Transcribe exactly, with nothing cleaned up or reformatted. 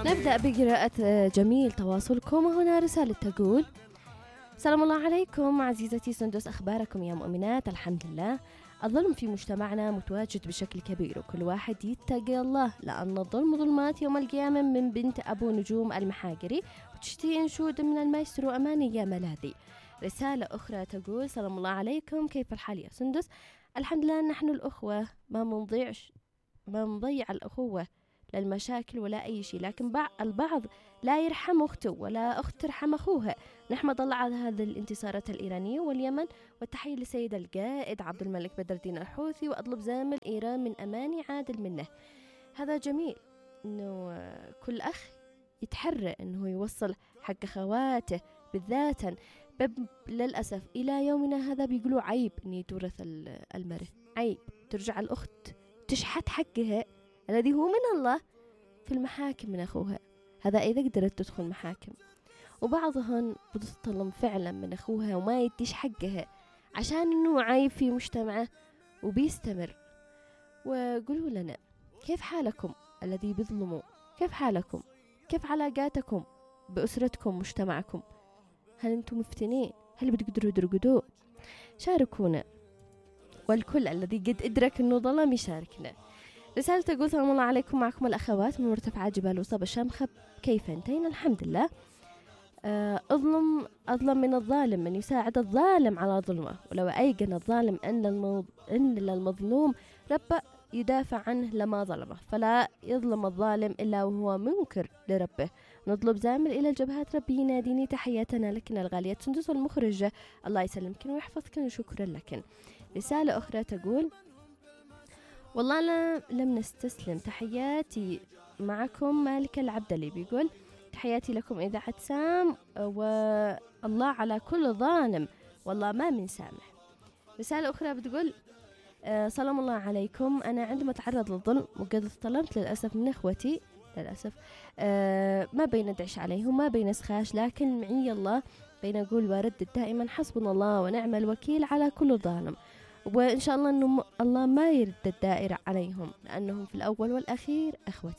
نبدأ بقراءة جميل تواصلكم، وهنا رسالة تقول: سلام الله عليكم عزيزتي سندس، أخباركم يا مؤمنات؟ الحمد لله. الظلم في مجتمعنا متواجد بشكل كبير، وكل واحد يتقي الله، لأن الظلم ظلمات يوم القيامة. من بنت أبو نجوم المحاقري، وتشتي انشود من المايسترو أماني يا ملاذي. رسالة أخرى تقول: سلام الله عليكم، كيف الحال يا سندس؟ الحمد لله، نحن الأخوة ما منضيعش ما نضيع الأخوة للمشاكل ولا أي شيء، لكن البعض لا يرحم أخته ولا أخت ترحم أخوها. نحمد الله على هذه الانتصارات الإيرانية واليمن، والتحية لسيد القائد عبد الملك بدر الدين الحوثي، وأطلب زامل إيران من أماني عادل منه. هذا جميل إنه كل أخ يتحرى إنه يوصل حق خواته بالذات. للأسف إلى يومنا هذا بيقولوا عيب إن يتورث المرث، عيب ترجع الأخت تشحت حقها الذي هو من الله في المحاكم من أخوها، هذا إذا قدرت تدخل محاكم. وبعضهن بتظلم فعلا من أخوها وما يديش حقها عشان إنه عيب في مجتمعه وبيستمر. وقولوا لنا كيف حالكم الذي بيظلموا؟ كيف حالكم؟ كيف علاقاتكم بأسرتكم مجتمعكم؟ هل أنتم مفتنين؟ هل بتقدروا ترقدوا؟ شاركونا، والكل الذي قد أدرك أنه ظلم يشاركنا. رسالة تقول: سلام الله عليكم، معكم الأخوات من مرتفعات جبال وصاب الشامخة، كيف انتين؟ الحمد لله. أظلم أظلم من الظالم من يساعد الظالم على ظلمه، ولو أيقن الظالم أن, المو... أن للمظلوم رب يدافع عنه لما ظلمه، فلا يظلم الظالم إلا وهو منكر لربه. نطلب زامل إلى الجبهات، ربي يناديني. تحياتنا لكن الغالية سندس المخرجة، الله يسلمكن ويحفظكن، وشكرا لكن. رسالة أخرى تقول: والله لا لم نستسلم، تحياتي معكم مالك العبدلي. بيقول: تحياتي لكم إذاعة سام، والله على كل ظالم والله ما من سامح. رسالة أخرى بتقول: آه سلام الله عليكم، أنا عندما أتعرض للظلم وقد اظلمت للأسف من إخوتي للأسف آه ما بين أدعش عليهم، ما بين أسخاش، لكن معي الله بين أقول وردد دائما حسبنا الله ونعم الوكيل على كل ظالم، وإن شاء الله أنه الله ما يرد الدائرة عليهم، لأنهم في الأول والأخير أخوتي.